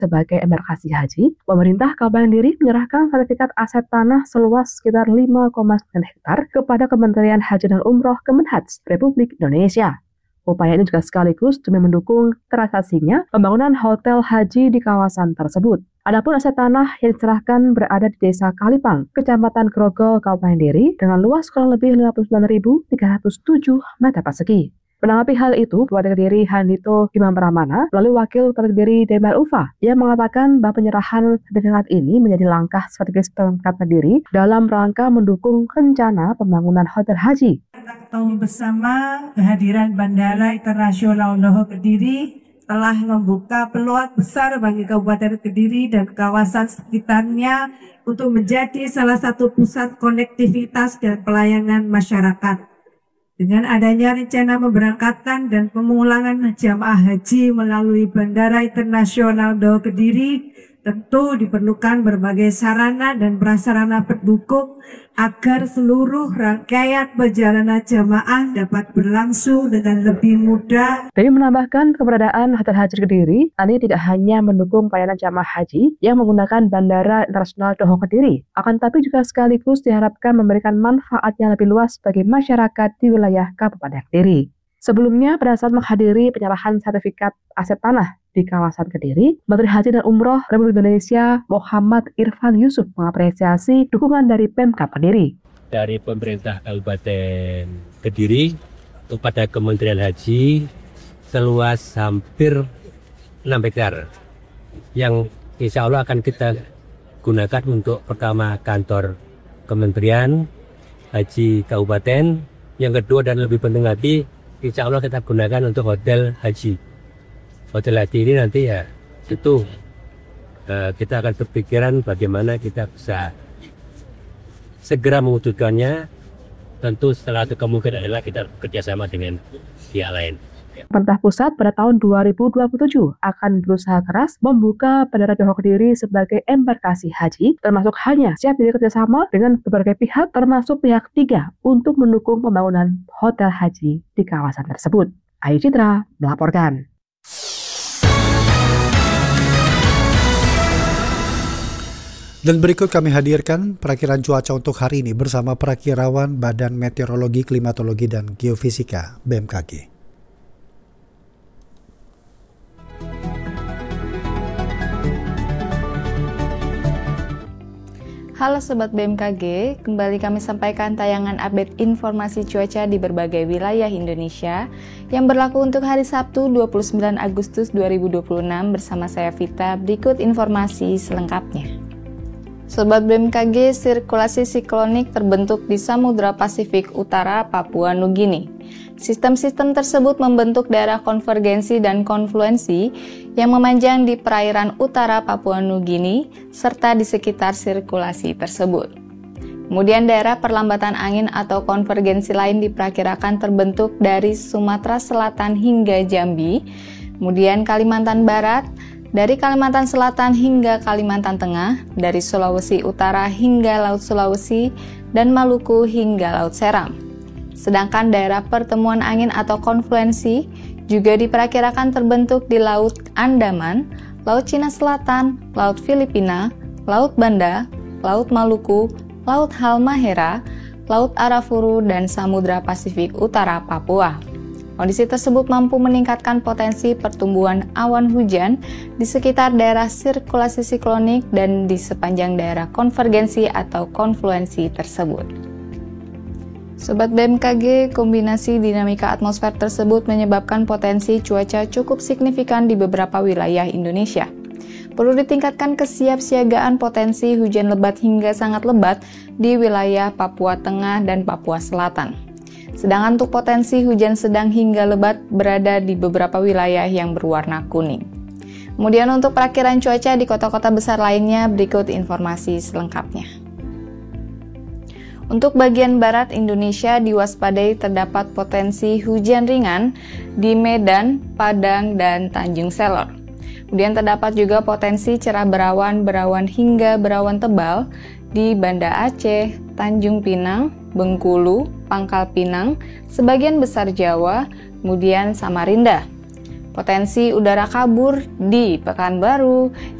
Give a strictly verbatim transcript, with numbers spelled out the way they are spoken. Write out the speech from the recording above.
sebagai embarkasi haji, pemerintah Kabupaten Kediri menyerahkan sertifikat aset tanah seluas sekitar lima koma sembilan hektar kepada Kementerian Haji dan Umroh Kemenhaj Republik Indonesia. Upaya ini juga sekaligus demi mendukung terrealisasinya pembangunan hotel haji di kawasan tersebut. Adapun aset tanah yang diserahkan berada di Desa Kalipang, Kecamatan Grogol, Kabupaten Kediri dengan luas kurang lebih lima puluh sembilan ribu tiga ratus tujuh meter persegi. Menanggapi hal itu, Bupati Kediri Handito Imam Pramana melalui Wakil Bupati Kediri Demar Ufa yang mengatakan bahwa penyerahan sertifikat ini menjadi langkah strategis Pemkab Kediri dalam rangka mendukung rencana pembangunan hotel haji. Ketahui bersama kehadiran Bandara Internasional Doho Kediri telah membuka peluang besar bagi Kabupaten Kediri dan kawasan sekitarnya untuk menjadi salah satu pusat konektivitas dan pelayanan masyarakat. Dengan adanya rencana memberangkatkan dan pemulangan jamaah haji melalui Bandara Internasional Doho Kediri, tentu diperlukan berbagai sarana dan prasarana pendukung agar seluruh rangkaian perjalanan jamaah dapat berlangsung dengan lebih mudah. Dewi menambahkan keberadaan Hotel Haji Kediri nanti tidak hanya mendukung pelayanan jamaah haji yang menggunakan Bandara Internasional Doho Kediri, akan tapi juga sekaligus diharapkan memberikan manfaat yang lebih luas bagi masyarakat di wilayah Kabupaten Kediri. Sebelumnya, pada saat menghadiri penyerahan sertifikat aset tanah di kawasan Kediri, Menteri Haji dan Umroh Republik Indonesia Muhammad Irfan Yusuf mengapresiasi dukungan dari Pemkab Kediri. Dari pemerintah Kabupaten Kediri kepada Kementerian Haji seluas hampir enam hektar yang insya Allah akan kita gunakan untuk pertama kantor Kementerian Haji Kabupaten, yang kedua dan lebih penting lagi insya Allah kita gunakan untuk hotel haji. Hotel haji ini nanti ya itu uh, kita akan berpikiran bagaimana kita bisa segera mewujudkannya. Tentu setelah itu kemungkinan adalah kita kerjasama dengan pihak lain. Pemerintah pusat pada tahun dua ribu dua puluh tujuh akan berusaha keras membuka Bandara Doho Kediri sebagai embarkasi haji, termasuk hanya siap diri kerjasama dengan berbagai pihak, termasuk pihak ketiga untuk mendukung pembangunan hotel haji di kawasan tersebut. Ayu Citra melaporkan. Dan berikut kami hadirkan perakiran cuaca untuk hari ini bersama perakirawan Badan Meteorologi, Klimatologi, dan Geofisika B M K G. Halo Sobat B M K G, kembali kami sampaikan tayangan update informasi cuaca di berbagai wilayah Indonesia yang berlaku untuk hari Sabtu dua puluh sembilan Agustus dua ribu dua puluh enam bersama saya Vita. Berikut informasi selengkapnya. Sobat B M K G, sirkulasi siklonik terbentuk di Samudra Pasifik Utara Papua Nugini. Sistem-sistem tersebut membentuk daerah konvergensi dan konfluensi yang memanjang di perairan utara Papua Nugini serta di sekitar sirkulasi tersebut. Kemudian daerah perlambatan angin atau konvergensi lain diperkirakan terbentuk dari Sumatera Selatan hingga Jambi, kemudian Kalimantan Barat, dari Kalimantan Selatan hingga Kalimantan Tengah, dari Sulawesi Utara hingga Laut Sulawesi, dan Maluku hingga Laut Seram. Sedangkan daerah pertemuan angin atau konfluensi juga diperkirakan terbentuk di Laut Andaman, Laut Cina Selatan, Laut Filipina, Laut Banda, Laut Maluku, Laut Halmahera, Laut Arafuru, dan Samudra Pasifik Utara Papua. Kondisi tersebut mampu meningkatkan potensi pertumbuhan awan hujan di sekitar daerah sirkulasi siklonik dan di sepanjang daerah konvergensi atau konfluensi tersebut. Sobat B M K G, kombinasi dinamika atmosfer tersebut menyebabkan potensi cuaca cukup signifikan di beberapa wilayah Indonesia. Perlu ditingkatkan kesiapsiagaan potensi hujan lebat hingga sangat lebat di wilayah Papua Tengah dan Papua Selatan. Sedangkan untuk potensi hujan sedang hingga lebat berada di beberapa wilayah yang berwarna kuning. Kemudian untuk perakiran cuaca di kota-kota besar lainnya, berikut informasi selengkapnya. Untuk bagian barat Indonesia diwaspadai terdapat potensi hujan ringan di Medan, Padang, dan Tanjung Selor. Kemudian terdapat juga potensi cerah berawan, berawan hingga berawan tebal di Banda Aceh, Tanjung Pinang, Bengkulu, Pangkal Pinang, sebagian besar Jawa, kemudian Samarinda. Potensi udara kabur di Pekanbaru,